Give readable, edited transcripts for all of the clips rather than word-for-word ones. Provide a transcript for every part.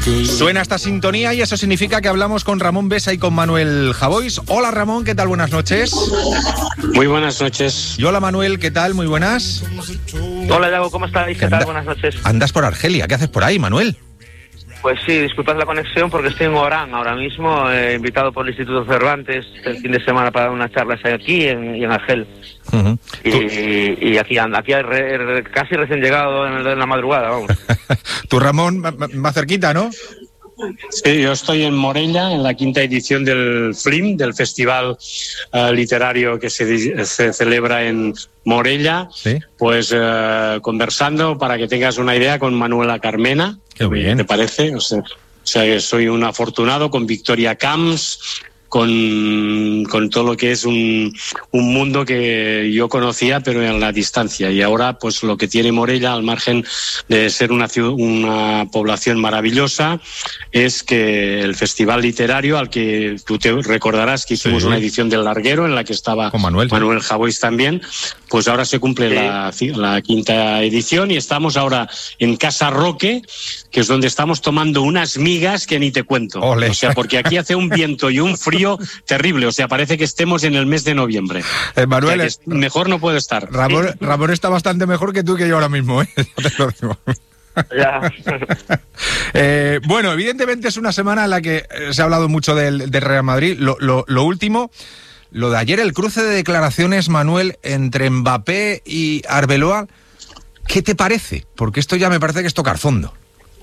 Suena esta sintonía y eso significa que hablamos con Ramón Besa y con Manuel Javois. Hola Ramón, ¿qué tal? Buenas noches. Muy buenas noches. Y hola Manuel, ¿qué tal? Muy buenas. Hola Iago, ¿cómo estáis? ¿Qué tal? Buenas noches. Andas por Argelia, ¿qué haces por ahí, Manuel? Pues sí, disculpad la conexión porque estoy en Orán ahora mismo, invitado por el Instituto Cervantes el fin de semana para dar unas charlas aquí y en Argel. Uh-huh. Y aquí casi recién llegado en la madrugada, vamos. Tú, Ramón, más cerquita, ¿no? Sí, yo estoy en Morella, en la 5ª edición del FLIM, del Festival Literario que se celebra en Morella. ¿Sí? Pues conversando, para que tengas una idea, con Manuela Carmena. Qué bien. ¿Te parece? O sea, que soy un afortunado, con Victoria Camps, con todo lo que es un mundo que yo conocía pero en la distancia, y ahora pues lo que tiene Morella, al margen de ser una población maravillosa, es que el festival literario al que tú te recordarás que hicimos una edición del Larguero en la que estaba con Manuel Javois también, pues ahora se cumple la 5ª edición y estamos ahora en Casa Roque, que es donde estamos tomando unas migas que ni te cuento. Ole. O sea, porque aquí hace un viento y un frío terrible, o sea, parece que estemos en el mes de noviembre. Manuel, o sea, mejor no puede estar. Ramón está bastante mejor que tú, que yo ahora mismo, ¿eh? Te lo digo. Ya. Bueno, evidentemente es una semana en la que se ha hablado mucho del Real Madrid. Lo último, lo de ayer, el cruce de declaraciones, Manuel, entre Mbappé y Arbeloa, ¿qué te parece? Porque esto ya me parece que es tocar fondo.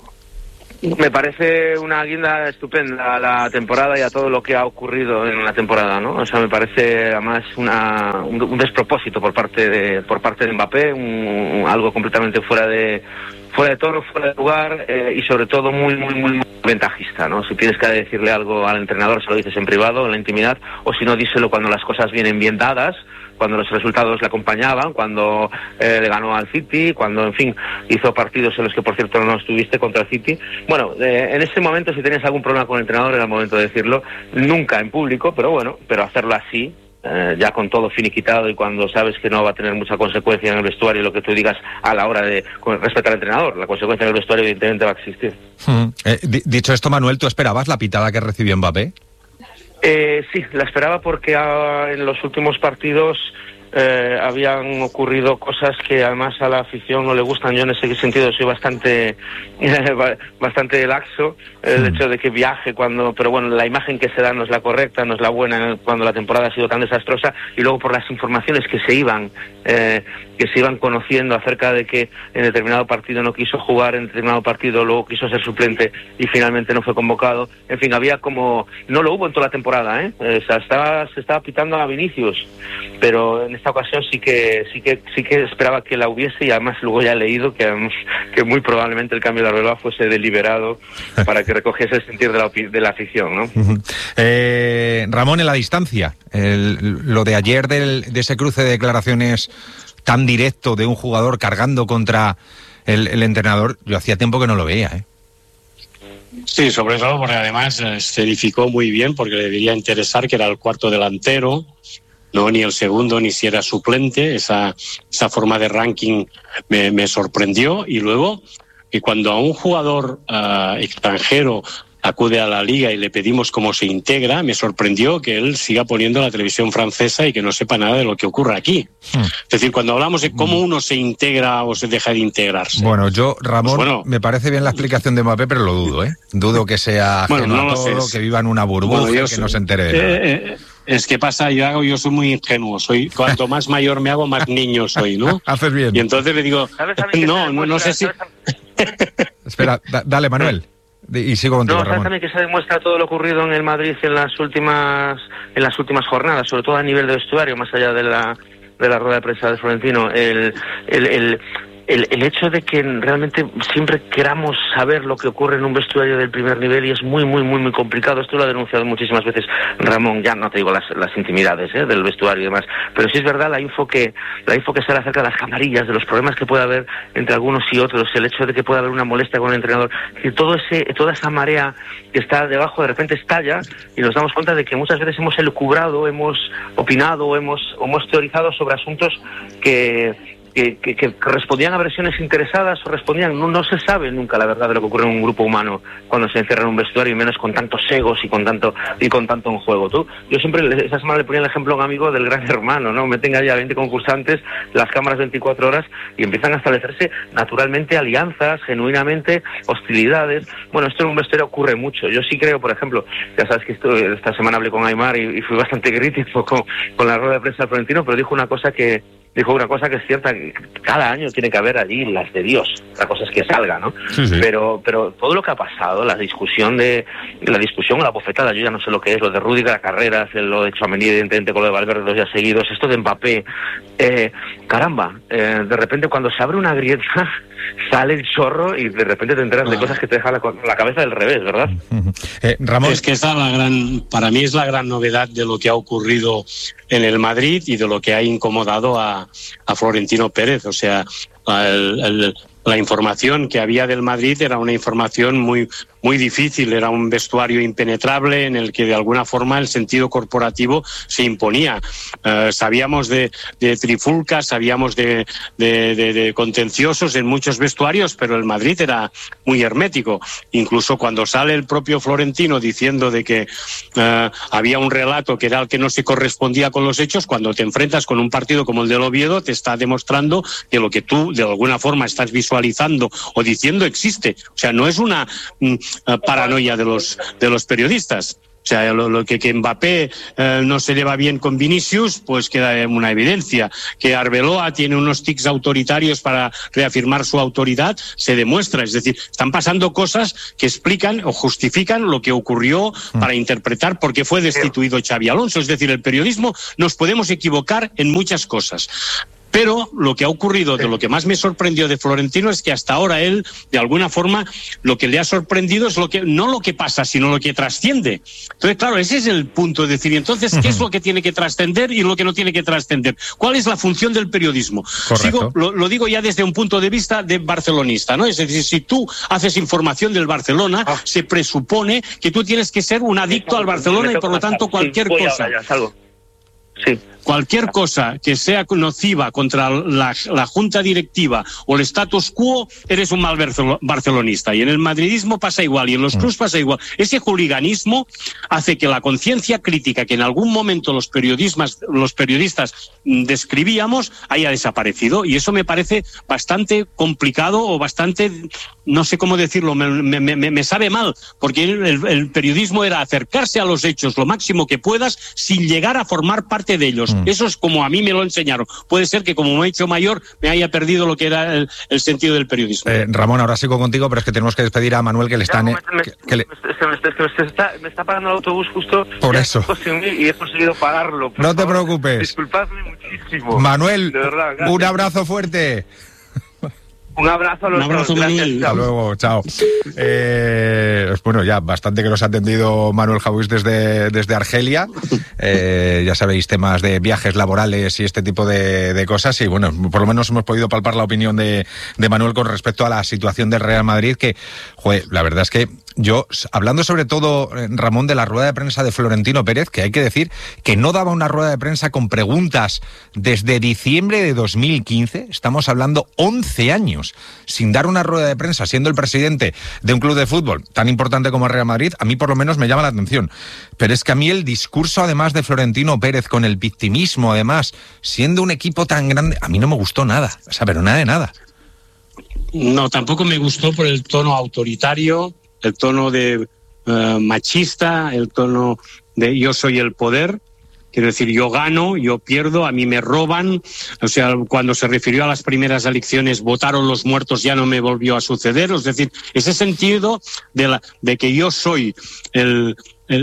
Me parece una guinda estupenda a la temporada y a todo lo que ha ocurrido en la temporada, ¿no? O sea, me parece además un despropósito por parte de Mbappé, algo completamente fuera de tono, fuera de lugar, y sobre todo muy, muy, muy ventajista, ¿no? Si tienes que decirle algo al entrenador, se lo dices en privado, en la intimidad, o si no, díselo cuando las cosas vienen bien dadas, cuando los resultados le acompañaban, cuando le ganó al City, cuando, en fin, hizo partidos en los que, por cierto, no estuviste contra el City. Bueno, en ese momento, si tenías algún problema con el entrenador, era el momento de decirlo, nunca en público, pero hacerlo así, ya con todo finiquitado y cuando sabes que no va a tener mucha consecuencia en el vestuario lo que tú digas a la hora de respetar al entrenador. La consecuencia en el vestuario evidentemente va a existir. Dicho esto, Manuel, ¿tú esperabas la pitada que recibió Mbappé? Sí, la esperaba porque en los últimos partidos habían ocurrido cosas que además a la afición no le gustan. Yo en ese sentido soy bastante laxo, el hecho de que viaje pero bueno, la imagen que se da no es la correcta, no es la buena cuando la temporada ha sido tan desastrosa, y luego por las informaciones que se iban conociendo acerca de que en determinado partido no quiso jugar, en determinado partido luego quiso ser suplente y finalmente no fue convocado. En fin, había como... No lo hubo en toda la temporada, ¿eh? O sea, se estaba pitando a Vinicius, pero en esta ocasión sí que esperaba que la hubiese, y además luego ya he leído que muy probablemente el cambio de Arbeloa fuese deliberado para que recogiese el sentir de la afición, ¿no? Ramón, en la distancia, lo de ayer de ese cruce de declaraciones tan directo de un jugador cargando contra el entrenador, yo hacía tiempo que no lo veía, ¿eh? Sí, sobre todo porque además se edificó muy bien, porque le debería interesar que era el cuarto delantero, no ni el segundo, ni si era suplente. Esa forma de ranking me sorprendió. Y luego, que cuando a un jugador extranjero acude a la liga y le pedimos cómo se integra, me sorprendió que él siga poniendo la televisión francesa y que no sepa nada de lo que ocurre aquí. Es decir, cuando hablamos de cómo uno se integra o se deja de integrarse. Bueno, Ramón, me parece bien la explicación de Mbappé, pero lo dudo, ¿eh? Dudo que sea ajeno a todo, que viva en una burbuja, que no se entere de nada. Es que pasa, yo soy muy ingenuo, cuanto más mayor me hago, más niño soy, ¿no? Haces bien. Y entonces le digo, no sé si... Espera, dale, Manuel. Y sigo contigo, No, Ramón. también que se demuestra todo lo ocurrido en el Madrid en las últimas jornadas, sobre todo a nivel de vestuario, más allá de la rueda de prensa de Florentino, el hecho de que realmente siempre queramos saber lo que ocurre en un vestuario del primer nivel, y es muy, muy, muy, muy complicado. Esto lo ha denunciado muchísimas veces Ramón, ya no te digo las intimidades del vestuario y demás, pero sí es verdad la info que sale acerca de las camarillas, de los problemas que puede haber entre algunos y otros, el hecho de que pueda haber una molestia con el entrenador, y toda esa marea que está debajo de repente estalla, y nos damos cuenta de que muchas veces hemos elucubrado, hemos opinado o hemos teorizado sobre asuntos que que respondían a versiones interesadas o respondían, no se sabe nunca la verdad de lo que ocurre en un grupo humano cuando se encierra en un vestuario, y menos con tantos egos y con tanto en juego. Yo siempre esta semana le ponía el ejemplo a un amigo del Gran Hermano, ¿no? Meten allá 20 concursantes, las cámaras 24 horas, y empiezan a establecerse naturalmente alianzas, genuinamente hostilidades. Bueno, esto en un vestuario ocurre mucho. Yo sí creo, por ejemplo, ya sabes que esta semana hablé con Aimar y fui bastante crítico con la rueda de prensa del Florentino, pero dijo una cosa que es cierta, que cada año tiene que haber allí las de Dios. La cosa es que salga, ¿no? Sí. Pero todo lo que ha pasado, la discusión, la bofetada, yo ya no sé lo que es, lo de Rüdiger, Carreras, lo de Tchouaméni, evidentemente con lo de Valverde 2 días seguidos, esto de Mbappé, de repente cuando se abre una grieta sale el chorro y de repente te enteras de cosas que te dejan la cabeza del revés, ¿verdad? Ramón. Es que para mí es la gran novedad de lo que ha ocurrido en el Madrid y de lo que ha incomodado a Florentino Pérez. O sea, la información que había del Madrid era una información muy difícil, era un vestuario impenetrable en el que de alguna forma el sentido corporativo se imponía. Sabíamos de trifulcas, sabíamos de contenciosos en muchos vestuarios, pero el Madrid era muy hermético. Incluso cuando sale el propio Florentino diciendo de que había un relato que era el que no se correspondía con los hechos, cuando te enfrentas con un partido como el del Oviedo, te está demostrando que lo que tú de alguna forma estás visualizando o diciendo existe. O sea, no es una paranoia de los periodistas. O sea, lo que Mbappé no se lleva bien con Vinicius, pues queda una evidencia. Que Arbeloa tiene unos tics autoritarios para reafirmar su autoridad, se demuestra. Es decir, están pasando cosas que explican o justifican lo que ocurrió para interpretar por qué fue destituido Xabi Alonso. Es decir, el periodismo nos podemos equivocar en muchas cosas. Pero lo que ha ocurrido, de lo que más me sorprendió de Florentino, es que hasta ahora él, de alguna forma, lo que le ha sorprendido es no lo que pasa, sino lo que trasciende. Entonces, claro, ese es el punto de decir, entonces, ¿qué es lo que tiene que trascender y lo que no tiene que trascender? ¿Cuál es la función del periodismo? Lo digo ya desde un punto de vista de barcelonista, ¿no? Es decir, si tú haces información del Barcelona, se presupone que tú tienes que ser un adicto al Barcelona y, por lo tanto, cualquier cosa. Sí. Cualquier cosa que sea nociva contra la junta directiva o el status quo, eres un mal barcelonista. Y en el madridismo pasa igual, y en los clubs pasa igual. Ese hooliganismo hace que la conciencia crítica que en algún momento los periodistas describíamos haya desaparecido. Y eso me parece bastante complicado o bastante, no sé cómo decirlo, me sabe mal, porque el periodismo era acercarse a los hechos lo máximo que puedas sin llegar a formar parte de ellos. Eso es como a mí me lo enseñaron. Puede ser que como me he hecho mayor me haya perdido lo que era el sentido del periodismo. Ramón, ahora sigo contigo, pero es que tenemos que despedir a Manuel, que le están... Me está parando el autobús justo por eso. Y he conseguido pagarlo. No te preocupes. Disculpadme muchísimo. Manuel, de verdad, un abrazo fuerte. Un abrazo a los dos. Gracias. Hasta luego, chao. Bueno, ya bastante que nos ha atendido Manuel Jauís desde Argelia. Ya sabéis, temas de viajes laborales y este tipo de cosas. Y bueno, por lo menos hemos podido palpar la opinión de Manuel con respecto a la situación del Real Madrid, que, joder, la verdad es que yo, hablando sobre todo, Ramón, de la rueda de prensa de Florentino Pérez, que hay que decir que no daba una rueda de prensa con preguntas desde diciembre de 2015, estamos hablando 11 años, sin dar una rueda de prensa, siendo el presidente de un club de fútbol tan importante como el Real Madrid, a mí por lo menos me llama la atención. Pero es que a mí el discurso, además, de Florentino Pérez, con el victimismo, además, siendo un equipo tan grande, a mí no me gustó nada, o sea, pero nada de nada. No, tampoco me gustó por el tono autoritario, el tono de machista, el tono de yo soy el poder. Quiero decir, yo gano, yo pierdo, a mí me roban. O sea, cuando se refirió a las primeras elecciones, votaron los muertos, ya no me volvió a suceder. Es decir, ese sentido de que yo soy el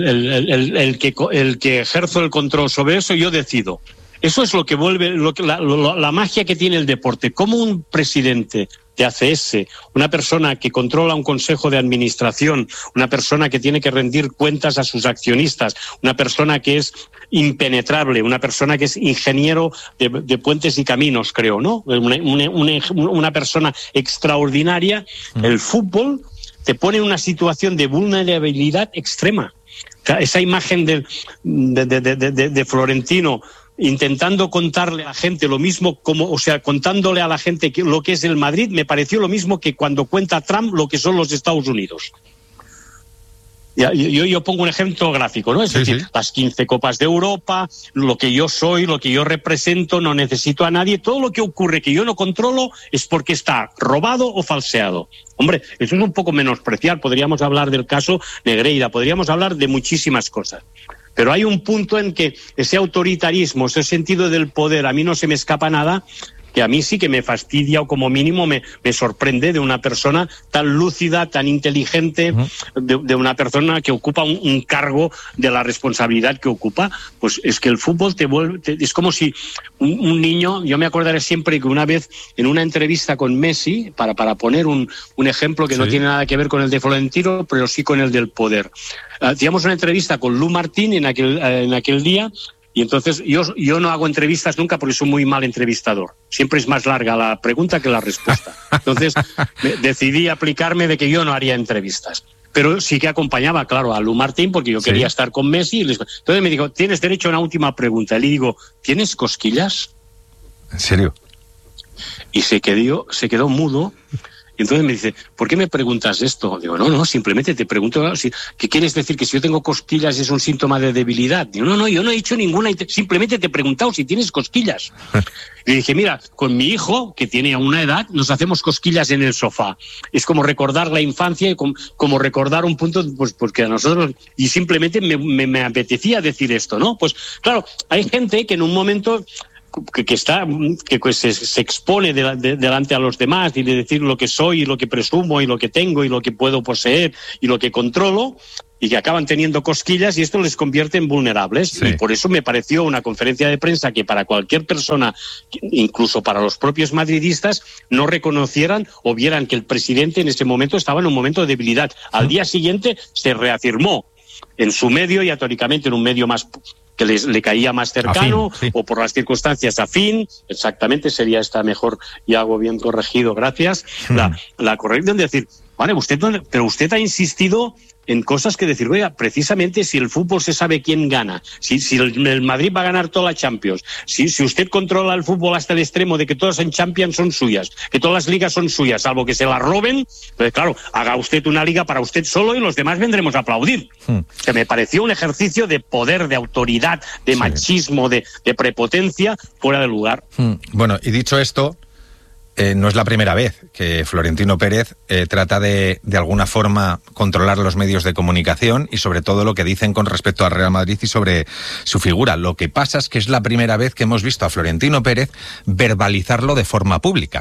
que ejerzo el control sobre eso, yo decido. Eso es lo que vuelve, la magia que tiene el deporte. Como un presidente de ACS, una persona que controla un consejo de administración, una persona que tiene que rendir cuentas a sus accionistas, una persona que es impenetrable, una persona que es ingeniero de puentes y caminos, creo, ¿no? Una persona extraordinaria. El fútbol te pone en una situación de vulnerabilidad extrema. O sea, esa imagen de Florentino intentando contarle a la gente lo mismo, contándole a la gente lo que es el Madrid, me pareció lo mismo que cuando cuenta Trump lo que son los Estados Unidos. Yo pongo un ejemplo gráfico, ¿no? Es decir, las 15 Copas de Europa, lo que yo soy, lo que yo represento, no necesito a nadie. Todo lo que ocurre que yo no controlo es porque está robado o falseado. Hombre, eso es un poco menospreciar. Podríamos hablar del caso Negreira, podríamos hablar de muchísimas cosas. Pero hay un punto en que ese autoritarismo, ese sentido del poder, a mí no se me escapa nada, que a mí sí que me fastidia o como mínimo me sorprende de una persona tan lúcida, tan inteligente, de una persona que ocupa un cargo de la responsabilidad que ocupa. Pues es que el fútbol es como si un niño, yo me acordaré siempre que una vez en una entrevista con Messi, para poner un ejemplo que no tiene nada que ver con el de Florentino, pero sí con el del poder. Hacíamos una entrevista con Lu Martín en aquel día. Y entonces yo no hago entrevistas nunca porque soy muy mal entrevistador. Siempre es más larga la pregunta que la respuesta. Entonces decidí aplicarme de que yo no haría entrevistas. Pero sí que acompañaba, claro, a Lu Martín porque yo quería estar con Messi. Entonces me dijo, tienes derecho a una última pregunta. Y le digo, ¿tienes cosquillas? ¿En serio? Y se quedó mudo. Y entonces me dice, ¿por qué me preguntas esto? Digo, no, simplemente te pregunto, ¿qué quieres decir? ¿Que si yo tengo cosquillas es un síntoma de debilidad? Digo, no, yo no he hecho ninguna, simplemente te he preguntado si tienes cosquillas. Y dije, mira, con mi hijo, que tiene una edad, nos hacemos cosquillas en el sofá. Es como recordar la infancia y como recordar un punto, pues porque a nosotros, y simplemente me apetecía decir esto, ¿no? Pues claro, hay gente que en un momento que se expone delante a los demás y de decir lo que soy y lo que presumo y lo que tengo y lo que puedo poseer y lo que controlo, y que acaban teniendo cosquillas y esto les convierte en vulnerables. Y por eso me pareció una conferencia de prensa que para cualquier persona, incluso para los propios madridistas, no reconocieran o vieran que el presidente en ese momento estaba en un momento de debilidad. Al día siguiente se reafirmó en su medio y atóricamente en un medio más que le caía más cercano, afín, o por las circunstancias afín, exactamente, sería esta mejor, y hago bien corregido, gracias, la corrección de decir, vale, pero usted ha insistido en cosas que decir, oiga, precisamente si el fútbol se sabe quién gana, si el Madrid va a ganar toda la Champions, si usted controla el fútbol hasta el extremo de que todas en Champions son suyas, que todas las ligas son suyas, salvo que se las roben, pues claro, haga usted una liga para usted solo y los demás vendremos a aplaudir. Que me pareció un ejercicio de poder, de autoridad, de machismo, de prepotencia, fuera de lugar. Bueno, y dicho esto, no es la primera vez que Florentino Pérez trata de alguna forma controlar los medios de comunicación y sobre todo lo que dicen con respecto al Real Madrid y sobre su figura. Lo que pasa es que es la primera vez que hemos visto a Florentino Pérez verbalizarlo de forma pública.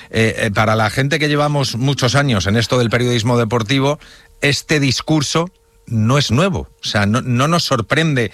Para la gente que llevamos muchos años en esto del periodismo deportivo, este discurso no es nuevo. O sea, no nos sorprende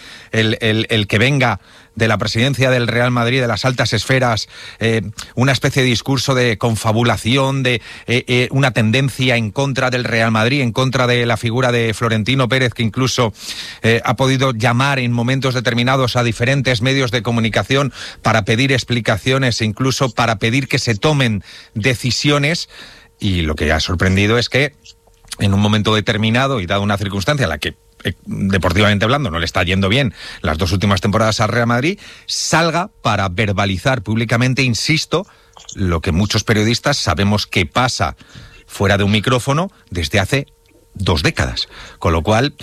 el que venga de la presidencia del Real Madrid, de las altas esferas, una especie de discurso de confabulación, de una tendencia en contra del Real Madrid, en contra de la figura de Florentino Pérez, que incluso ha podido llamar en momentos determinados a diferentes medios de comunicación para pedir explicaciones e incluso para pedir que se tomen decisiones. Y lo que ha sorprendido es que en un momento determinado y dado una circunstancia en la que deportivamente hablando no le está yendo bien las dos últimas temporadas al Real Madrid, salga para verbalizar públicamente, insisto, lo que muchos periodistas sabemos que pasa fuera de un micrófono desde hace 2 décadas, con lo cual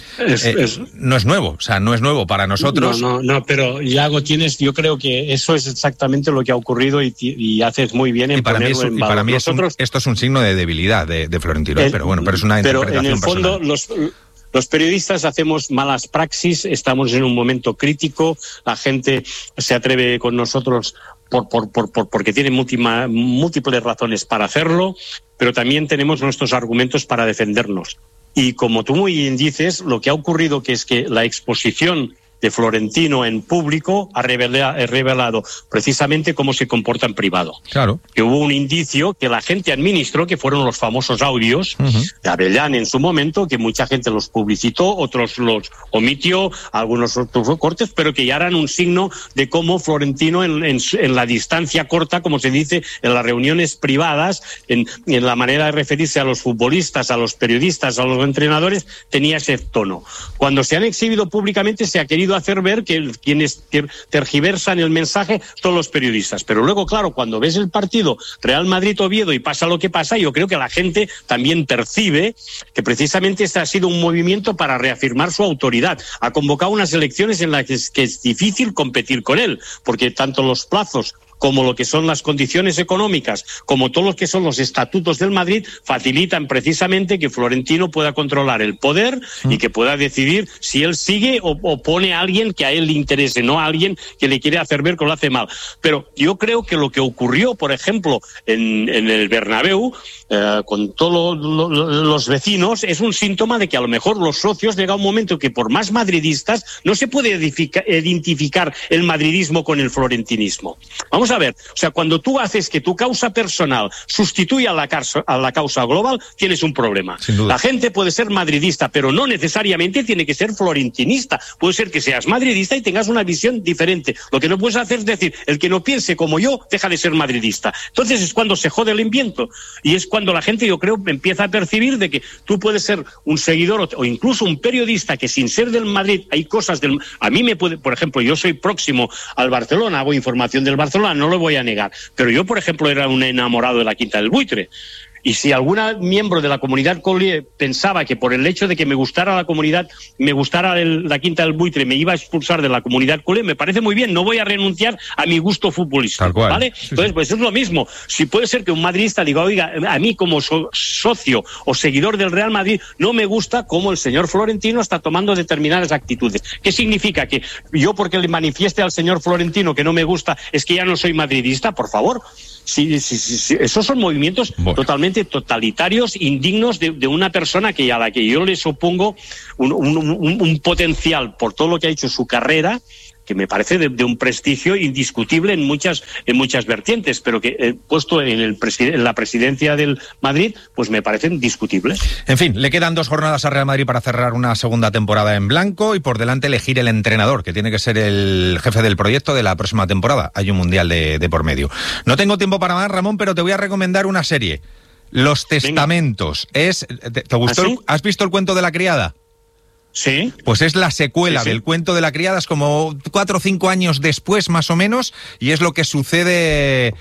no es nuevo, o sea, no es nuevo para nosotros. No, pero Iago, yo creo que eso es exactamente lo que ha ocurrido y haces muy bien en ponerlo en valor. Para mí esto es un signo de debilidad de Florentino, pero es una interpretación en el fondo personal. Los periodistas hacemos malas praxis, estamos en un momento crítico, la gente se atreve con nosotros porque tiene múltiples razones para hacerlo, pero también tenemos nuestros argumentos para defendernos. Y como tú muy bien dices, lo que ha ocurrido que es que la exposición de Florentino en público ha revelado precisamente cómo se comporta en privado. Claro. Que hubo un indicio que la gente administró, que fueron los famosos audios de Avellán en su momento, que mucha gente los publicitó, otros los omitió, algunos otros cortes, pero que ya eran un signo de cómo Florentino en la distancia corta, como se dice, en las reuniones privadas, en la manera de referirse a los futbolistas, a los periodistas, a los entrenadores, tenía ese tono. Cuando se han exhibido públicamente se ha querido querido hacer ver que quienes tergiversan el mensaje son los periodistas. Pero luego, claro, cuando ves el partido Real Madrid-Oviedo y pasa lo que pasa, yo creo que la gente también percibe que precisamente este ha sido un movimiento para reafirmar su autoridad. Ha convocado unas elecciones en las que es difícil competir con él, porque tanto los plazos como lo que son las condiciones económicas, como todo lo que son los estatutos del Madrid, facilitan precisamente que Florentino pueda controlar el poder y que pueda decidir si él sigue o pone a alguien que a él le interese, no a alguien que le quiere hacer ver que lo hace mal. Pero yo creo que lo que ocurrió, por ejemplo, en el Bernabéu, con todos los vecinos, es un síntoma de que a lo mejor los socios llega un momento que por más madridistas no se puede identificar el madridismo con el florentinismo. Vamos a ver, o sea, cuando tú haces que tu causa personal sustituya a la causa global, tienes un problema. La gente puede ser madridista, pero no necesariamente tiene que ser florentinista. Puede ser que seas madridista y tengas una visión diferente. Lo que no puedes hacer es decir, el que no piense como yo, deja de ser madridista. Entonces es cuando se jode el invento. Y es cuando la gente, yo creo, empieza a percibir de que tú puedes ser un seguidor o incluso un periodista que sin ser del Madrid hay cosas del... A mí me puede, por ejemplo, yo soy próximo al Barcelona, hago información del Barcelona, no lo voy a negar, pero yo, por ejemplo, era un enamorado de la Quinta del Buitre. Y si algún miembro de la comunidad Collier pensaba que por el hecho de que me gustara la comunidad, me gustara la Quinta del Buitre, me iba a expulsar de la comunidad Collier, me parece muy bien, no voy a renunciar a mi gusto futbolístico, ¿vale? Sí, entonces, pues es lo mismo. Si puede ser que un madridista diga, oiga, a mí como socio o seguidor del Real Madrid no me gusta cómo el señor Florentino está tomando determinadas actitudes. ¿Qué significa? Que yo porque le manifieste al señor Florentino que no me gusta es que ya no soy madridista, por favor. Sí, esos son movimientos totalmente totalitarios, indignos de una persona a la que yo le supongo un potencial por todo lo que ha hecho su carrera, que me parece de un prestigio indiscutible en muchas vertientes, pero que puesto en la presidencia del Madrid, pues me parecen discutibles. En fin, le quedan 2 jornadas a Real Madrid para cerrar una segunda temporada en blanco y por delante elegir el entrenador, que tiene que ser el jefe del proyecto de la próxima temporada. Hay un mundial de por medio. No tengo tiempo para más, Ramón, pero te voy a recomendar una serie. Los Testamentos. ¿Te gustó? ¿Ah, sí? ¿Has visto el cuento de la criada? Sí. Pues es la secuela del cuento de la criada, es como 4 o 5 años después más o menos, y es lo que sucede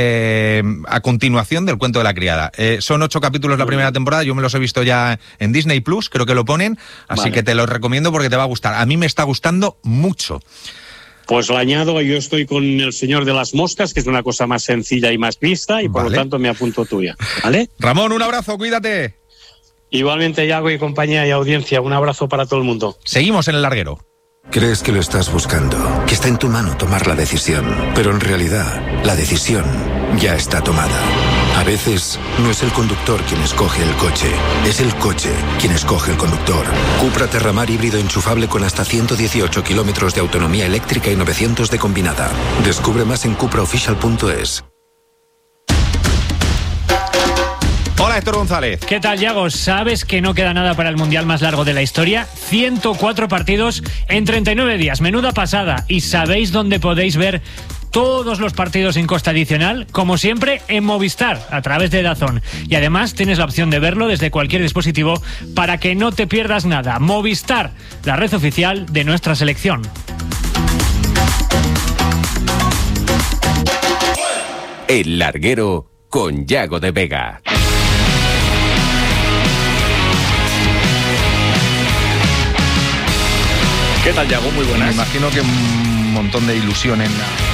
a continuación del cuento de la criada. Son 8 capítulos la primera temporada, yo me los he visto ya en Disney Plus, creo que lo ponen, así que te los recomiendo porque te va a gustar. A mí me está gustando mucho. Pues lo añado, yo estoy con El Señor de las Moscas, que es una cosa más sencilla y más vista, y por lo tanto me apunto tuya, ¿vale? Ramón, un abrazo, cuídate. Igualmente, Yago y compañía y audiencia, un abrazo para todo el mundo. Seguimos en El Larguero. Crees que lo estás buscando, que está en tu mano tomar la decisión, pero en realidad la decisión ya está tomada. A veces no es el conductor quien escoge el coche, es el coche quien escoge el conductor. Cupra Terramar híbrido enchufable con hasta 118 kilómetros de autonomía eléctrica y 900 de combinada. Descubre más en cupraofficial.es. Hola, Héctor González. ¿Qué tal, Yago? ¿Sabes que no queda nada para el mundial más largo de la historia? 104 partidos en 39 días. Menuda pasada. ¿Y sabéis dónde podéis ver todos los partidos en costa adicional? Como siempre, en Movistar, a través de DAZN. Y además tienes la opción de verlo desde cualquier dispositivo para que no te pierdas nada. Movistar, la red oficial de nuestra selección. El Larguero con Yago de Vega. ¿Qué tal, Yago? Muy buenas. Me imagino que un montón de ilusión en